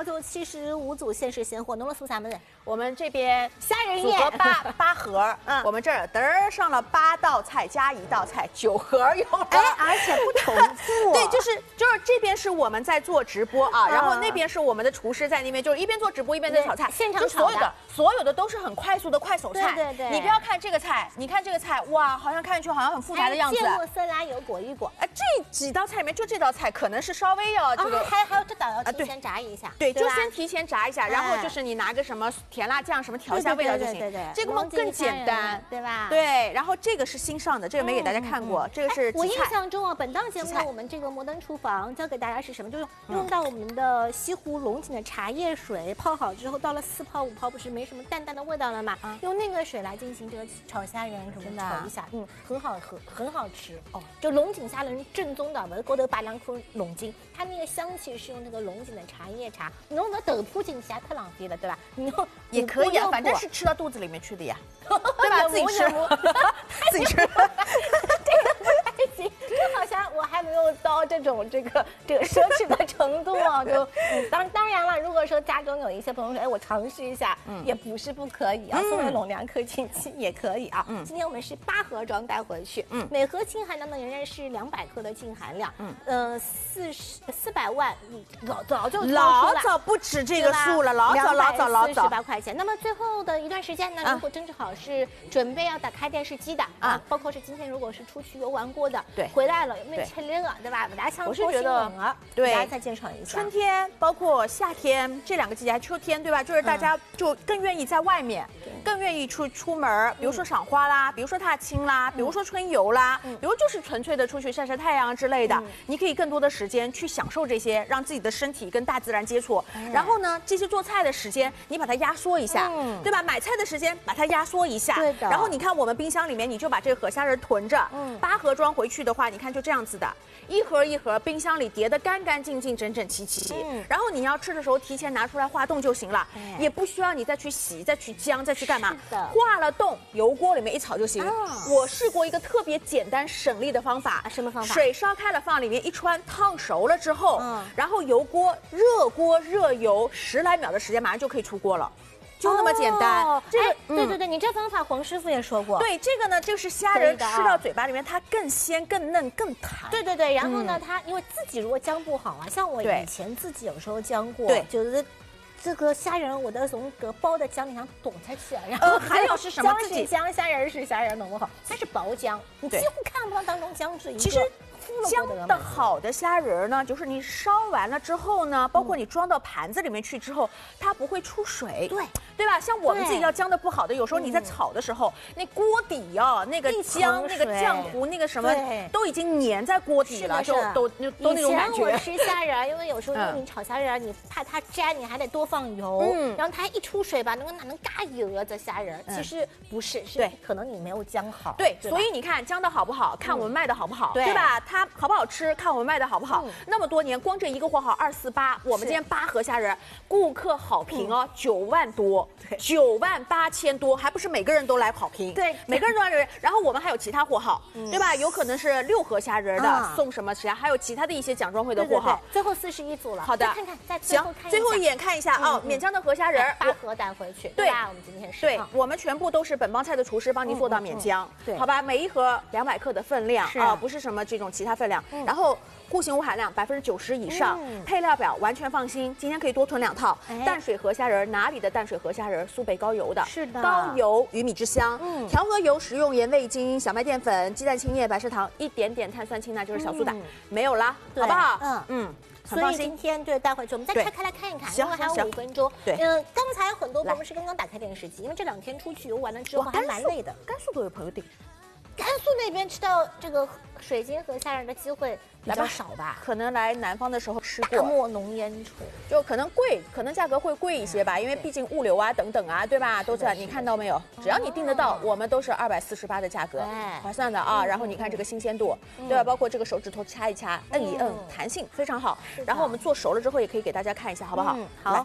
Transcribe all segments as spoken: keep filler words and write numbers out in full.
就七十五组限时现货，侬了数啥么子？ 我们这边虾仁组合八八盒， 嗯， 我们这儿嘚儿上了八道菜加一道菜，九盒有了， 哎，而且不重复。 对，就是就是这边是我们在做直播啊， 嗯、 然后那边是我们的厨师在那边，就是一边做直播一边在炒菜， 现场炒的， 所有的所有的都是很快速的快手菜。 对对对， 你不要看这个菜，你看这个菜，哇，好像看上去好像很复杂的样子。 芥末色拉油裹一裹。 哎，这几道菜里面就这道菜可能是稍微要这个， 啊、还还有这道要提前炸一下。 对，就先提前炸一下，然后就是你拿个什么甜辣酱什么调一下味道就行。 对对， 这个嘛更简单， 对吧？ 对，然后这个是新上的，这个没给大家看过，这个是我印象中啊，本档节目呢，我们这个摩登厨房教给大家是什么？就是用到我们的西湖龙井的茶叶水泡好之后，到了四泡五泡，不是没什么淡淡的味道了嘛？用那个水来进行这个炒虾仁，什么炒一下，嗯，很好喝，很好吃哦。就龙井虾仁正宗的，我锅头拔两颗龙井，它那个香气是用那个龙井的茶叶茶，你用个豆腐进去太浪费了，对吧？你用也可以啊，反正是吃到肚子里面去的呀，对吧？自己吃，自己吃，这个不太行，就好像我还没有到这种这个这个奢侈的程度啊。就嗯，当当然了，如果说家中有一些朋友说，哎，我尝试一下，嗯，也不是不可以啊，送给龙两颗亲戚也可以啊。嗯，今天我们是八盒装带回去，嗯，每盒净含量呢仍然是两百克的净含量，嗯，呃，四十四百万，老早就老早不止这个数了，老早老早老早十八块钱。那么最后的一段时间呢，如果正好是准备要打开电视机的啊，包括是今天如果是出去游玩过的，对，回来了有没有吃热啊，对吧？大家想我是觉得啊，对，大家再介绍一下。 春天包括夏天这两个季节，秋天对吧？就是大家就更愿意在外面，更愿意出出门，比如说赏花啦，比如说踏青啦，比如说春游啦，比如就是纯粹的出去晒晒太阳之类的，你可以更多的时间去享受这些，让自己的身体跟大自然接触。然后呢，这些做菜的时间你把它压缩一下，对吧？买菜的时间把它压缩一下， 对的。 然后你看我们冰箱里面，你就把这个河虾仁囤着，八盒装回去的话，你看就这样子的，一盒一盒冰箱里叠得干干净净、整整齐齐。然后你要吃的时候提前拿出来化冻就行了，也不需要你再去洗、再去姜、再去干嘛。化了冻，油锅里面一炒就行。我试过一个特别简单省力的方法， 什么方法？ 水烧开了放里面一穿，烫熟了之后，然后油锅热锅热油十来秒的时间，马上就可以出锅了。就那么简单， 哦、这个、哎、对对对，你这方法黄师傅也说过。 对，这个呢，就是虾仁吃到嘴巴里面，它更鲜、更嫩、更弹。 对对对，然后呢，嗯、它因为自己如果姜不好啊，像我以前自己有时候姜过，对，就是这个虾仁我都从个包的姜里上捅下去，然后、呃、 还有是什么？ 姜是姜，虾仁是虾仁，弄不好，它是薄姜，你几乎看不到当中姜是一个。 其实。姜的好的虾仁呢，就是你烧完了之后呢，包括你装到盘子里面去之后，它不会出水， 对对吧？像我们自己要姜的不好的，有时候你在炒的时候，那锅底啊，那个姜、那个浆糊、那个什么，都已经粘在锅底了，就都都那种感觉。 以前我吃虾仁，因为有时候你炒虾仁，你怕它粘，你还得多放油，嗯，然后它一出水吧，那个哪能嘎油啊？这虾仁其实不是，是可能你没有姜好。 对，所以你看姜的好不好，看我们卖的好不好，对吧？它好不好吃，看我们卖的好不好。嗯、那么多年，光这一个货号二四八，我们今天八盒虾仁，顾客好评哦，九、嗯、万多，九万八千多，还不是每个人都来好评， 对， 每个人都来人。然后我们还有其他货号，嗯、对吧？有可能是六盒虾仁的、嗯、送什么其他，还有其他的一些奖状会的货号。 对对对最后四十一组了， 好的， 看看再最后看一下， 最后一眼看一下啊，勉强的河虾仁八盒带回去，对吧？我们今天是， 对，我们全部都是本帮菜的厨师帮您做到免浆，对，好吧？每一盒两百克的分量啊，不是什么这种其他分量，然后。固形物含量百分之九十以上，嗯、配料表完全放心。今天可以多囤两套。哎、淡水河虾仁，哪里的淡水河虾仁？苏北高油的， 是的， 高油鱼米之乡。嗯，调和油、食用盐、味精、小麦淀粉、鸡蛋清液、白砂糖，一点点碳酸氢钠就是小苏打，嗯、没有啦，好不好？嗯嗯。 所以今天对带回去，我们再拆开来看一看，因为还有五分钟。 对， 嗯，刚才有很多朋友是刚刚打开电视机，因为这两天出去游玩了之后还蛮累的。 甘肃都有朋友订。 甘肃那边吃到这个水晶河虾仁的机会比较少吧？ 可能来南方的时候吃过。 大漠浓烟稠， 就可能贵，可能价格会贵一些吧，因为毕竟物流啊等等啊，对吧？都在，你看到没有？只要你订得到，我们都是二百四十八的价格，划算的啊。然后你看这个新鲜度，对吧？包括这个手指头掐一掐，摁一摁，弹性非常好。然后我们做熟了之后，也可以给大家看一下，好不好？ 好。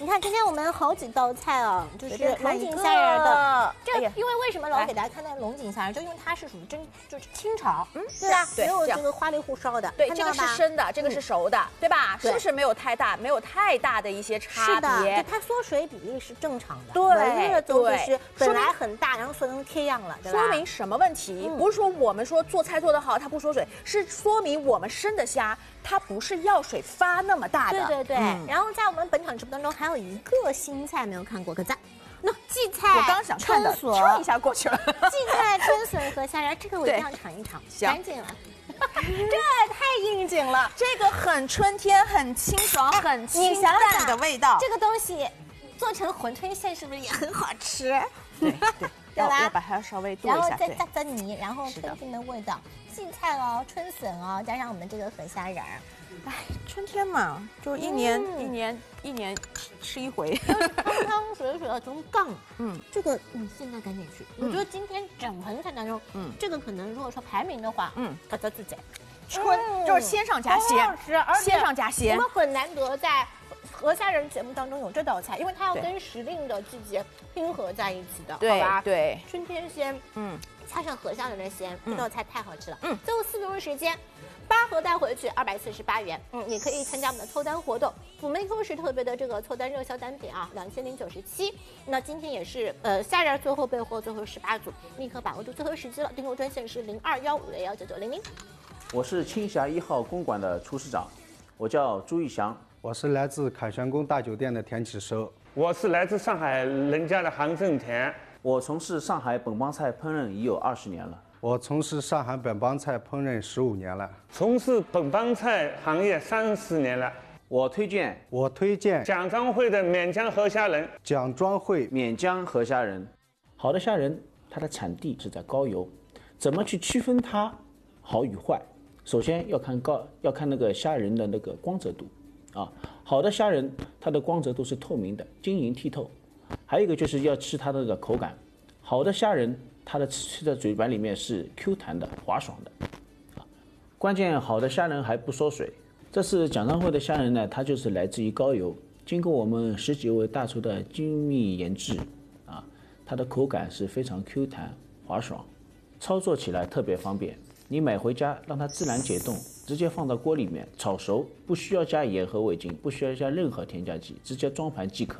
你看今天我们好几道菜哦，就是龙井虾仁的。这因为为什么老给大家看那龙井虾仁，就因为它是属于真就是清炒，嗯，对吧？没有这个花里胡哨的。 对，这个是生的，这个是熟的，对吧？是不是没有太大没有太大的一些差别？ 是的，它缩水比例是正常的。 对， 对，本来很大，然后缩成 K 样了，对吧？ 说明什么问题？不是说我们说做菜做得好，它不缩水，是说明我们生的虾它不是药水发那么大的。 对对对。然后在我们本场直播当中还有一个新菜没有看过，可赞。那荠菜， 我刚想看的，唰一下过去了。 荠菜、春笋和虾仁，这个我一定要尝一尝。赶紧了。这太应景了， 这个很春天，很清爽，很清淡的味道。 这个东西做成馄饨馅是不是也很好吃？ 对对，要要把它稍微剁一下， 然后再炸炸泥，然后春天的味道，荠菜哦，春笋哦，加上我们这个河虾仁儿。 哎，春天嘛，就一年、嗯、一年一年吃一回， 汤汤水水的从杠，嗯，这个你现在赶紧去。嗯、我觉得今天整盆菜当中，嗯，这个可能如果说排名的话，嗯，它在自己春、嗯、就是鲜上加鲜， 好吃，而且鲜上加鲜。 我们很难得在河虾仁节目当中有这道菜，因为它要跟时令的季节拼合在一起的， 对好吧？ 对， 春天鲜，嗯，加上河虾仁的鲜，这道菜太好吃了。嗯，最后四分钟时间。八盒带回去二百四十八元，嗯，你可以参加我们的凑单活动。辅酶 Q 是特别的这个凑单热销单品啊，两千零九十七。那今天也是呃虾仁最后备货，最后十八组，立刻把握住最后时机了。订购专线是零二幺五幺幺九九零零。 我是青霞一号公馆的厨师长，我叫朱玉祥。 我是来自凯旋宫大酒店的田启寿。 我是来自上海人家的杭正田。 我从事上海本帮菜烹饪已有二十年了。 我从事上海本帮菜烹饪十五年了， 从事本帮菜行业三十年了。 我推荐， 我推荐蒋庄会的勉江河虾仁。 蒋庄会勉江河虾仁，好的虾仁，它的产地是在高邮，怎么去区分它好与坏？首先要看高，要看那个虾仁的那个光泽度，啊，好的虾仁它的光泽度是透明的，晶莹剔透。还有一个就是要吃它的那个口感，好的虾仁。它的吃在嘴巴里面是 Q 弹的、滑爽的，啊，关键好的虾仁还不缩水。这次蒋庄会的虾仁呢，它就是来自于高邮，经过我们十几位大厨的精密研制，啊，它的口感是非常 Q 弹、滑爽，操作起来特别方便。你买回家让它自然解冻，直接放到锅里面炒熟，不需要加盐和味精，不需要加任何添加剂，直接装盘即可。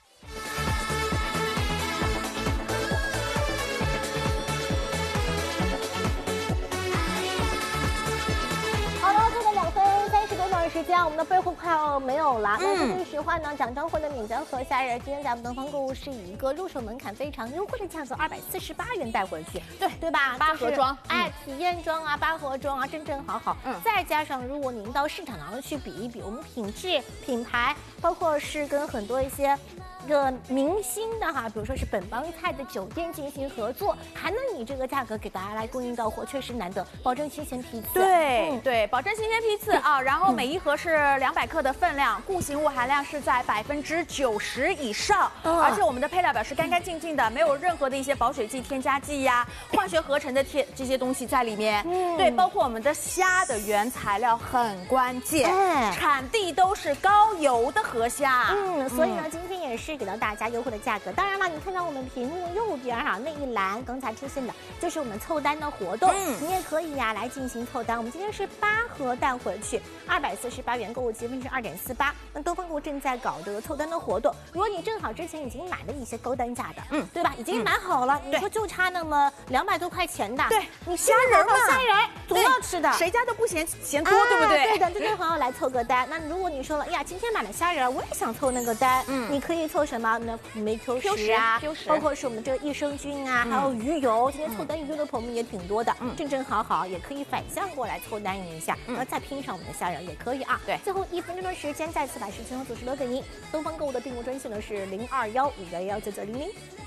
时间我们的备货快要没有了，那说句实话呢，蒋庄会的闽江河虾仁今天在我们东方购物是以一个入手门槛非常优惠的价格二百四十八元带回去， 对对吧？ 八盒装， 哎，体验装啊，八盒装啊，正正好好。嗯，再加上如果您到市场当中去比一比，我们品质、品牌，包括是跟很多一些个明星的哈，比如说是本帮菜的酒店进行合作，还能以这个价格给大家来供应到货，确实难得，保证新鲜批次。 对、嗯、对，保证新鲜批次啊，然后每一盒是两百克的分量，固形物含量是在百分之九十以上，嗯、而且我们的配料表是干干净净的，没有任何的一些保水剂、添加剂呀、化学合成的贴这些东西在里面。嗯，对，包括我们的虾的原材料很关键，嗯、产地都是高邮的河虾。 嗯，所以呢，今天也是给到大家优惠的价格。当然了，你看到我们屏幕右边哈那一栏刚才出现的，就是我们凑单的活动，嗯、你也可以呀、啊、来进行凑单。我们今天是八盒带回去，二百四十八元，购物积分是二点四八。那东方购物正在搞这个凑单的活动，如果你正好之前已经买了一些高单价的，嗯，对吧？已经买好了，嗯、你说就差那么两百多块钱的， 对， 你虾仁嘛，虾仁总要吃的， 谁家都不嫌嫌多，对不对？ 对的，就正好来凑个单。那如果你说了，哎呀，今天买了虾仁，我也想凑那个单，嗯，你可以凑什么？那辅酶 Q 十啊，包括是我们这个益生菌啊，还有鱼油。今天凑单鱼油的朋友们也挺多的，正正好好，也可以反向过来凑单一下，然后再拼上我们的虾仁也可以啊。 对， 最后一分钟的时间，再次把事情和主持留给您。东方购物的订购专线呢是零二幺五幺幺九九零零。